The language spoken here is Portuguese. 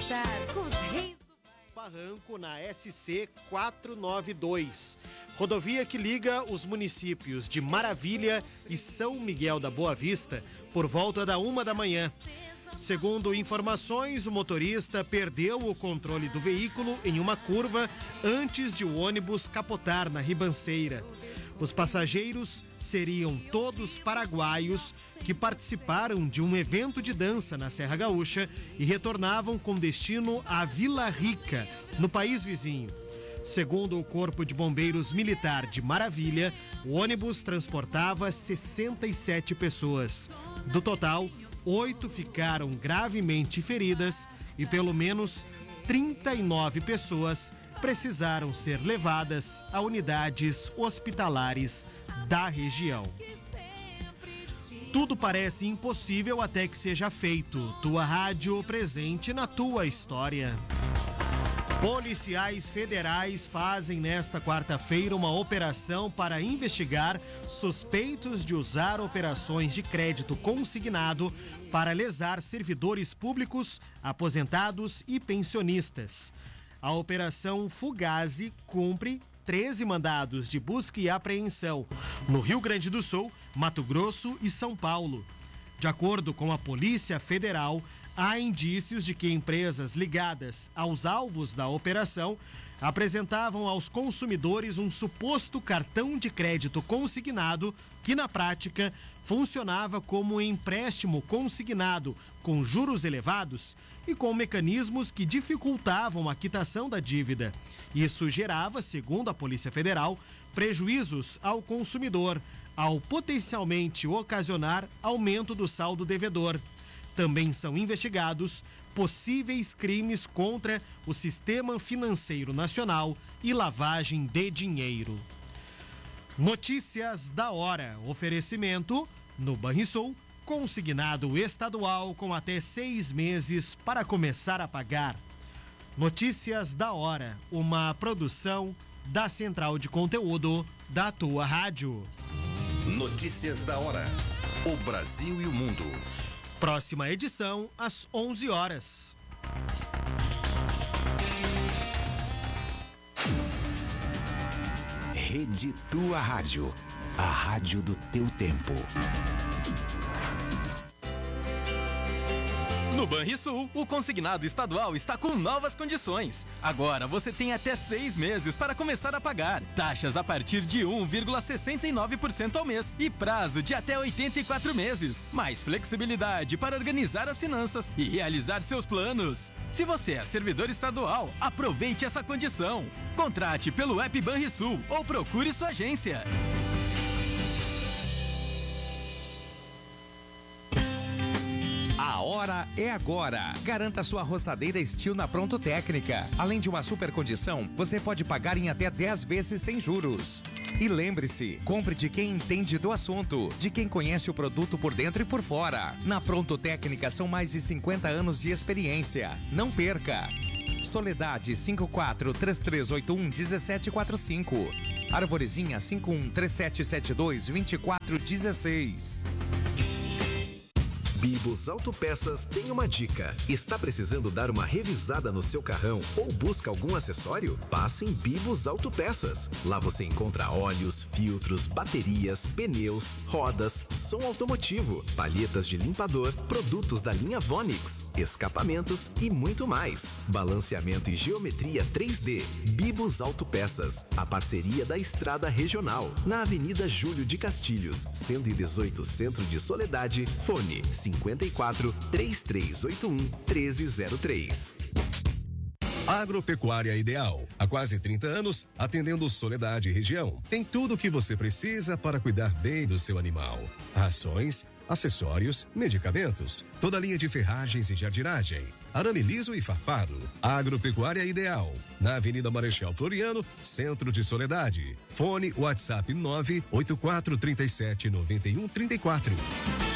conectar com os reis do Barranco na SC 492, rodovia que liga os municípios de Maravilha e São Miguel da Boa Vista, por volta da 1h. Segundo informações, o motorista perdeu o controle do veículo em uma curva antes de o ônibus capotar na ribanceira. Os passageiros seriam todos paraguaios que participaram de um evento de dança na Serra Gaúcha e retornavam com destino à Vila Rica, no país vizinho. Segundo o Corpo de Bombeiros Militar de Maravilha, o ônibus transportava 67 pessoas. Do total, 8 ficaram gravemente feridas e pelo menos 39 pessoas precisaram ser levadas a unidades hospitalares da região. Tudo parece impossível até que seja feito. Tua rádio presente na tua história. Policiais federais fazem nesta quarta-feira uma operação para investigar suspeitos de usar operações de crédito consignado para lesar servidores públicos, aposentados e pensionistas. A Operação Fugazi cumpre 13 mandados de busca e apreensão no Rio Grande do Sul, Mato Grosso e São Paulo. De acordo com a Polícia Federal, há indícios de que empresas ligadas aos alvos da operação apresentavam aos consumidores um suposto cartão de crédito consignado que, na prática, funcionava como empréstimo consignado com juros elevados e com mecanismos que dificultavam a quitação da dívida. Isso gerava, segundo a Polícia Federal, prejuízos ao consumidor, ao potencialmente ocasionar aumento do saldo devedor. Também são investigados possíveis crimes contra o sistema financeiro nacional e lavagem de dinheiro. Notícias da hora. Oferecimento no Banrisul, consignado estadual com até 6 meses para começar a pagar. Notícias da hora, uma produção da Central de Conteúdo da tua rádio. Notícias da hora. O Brasil e o mundo. Próxima edição, às 11h. Rede Tua Rádio. A rádio do teu tempo. No Banrisul, o consignado estadual está com novas condições. Agora você tem até 6 meses para começar a pagar. Taxas a partir de 1,69% ao mês e prazo de até 84 meses. Mais flexibilidade para organizar as finanças e realizar seus planos. Se você é servidor estadual, aproveite essa condição. Contrate pelo app Banrisul ou procure sua agência. A hora é agora. Garanta sua roçadeira Steel na Pronto Técnica. Além de uma super condição, você pode pagar em até 10 vezes sem juros. E lembre-se, compre de quem entende do assunto, de quem conhece o produto por dentro e por fora. Na Pronto Técnica são mais de 50 anos de experiência. Não perca! Soledade 5433811745. Arvorezinha 5137722416. Bibus Autopeças tem uma dica. Está precisando dar uma revisada no seu carrão ou busca algum acessório? Passe em Bibus Autopeças. Lá você encontra óleos, filtros, baterias, pneus, rodas, som automotivo, palhetas de limpador, produtos da linha Vonix, escapamentos e muito mais. Balanceamento e geometria 3D. Bibus Autopeças. A parceria da Estrada Regional. Na Avenida Júlio de Castilhos, 118, Centro de Soledade. Fone 54 3381 1303. Agropecuária Ideal. Há quase 30 anos, atendendo Soledade e região. Tem tudo o que você precisa para cuidar bem do seu animal. Rações, acessórios, medicamentos, toda a linha de ferragens e jardinagem, arame liso e farpado. Agropecuária Ideal, na Avenida Marechal Floriano, Centro de Soledade. Fone WhatsApp 984379134.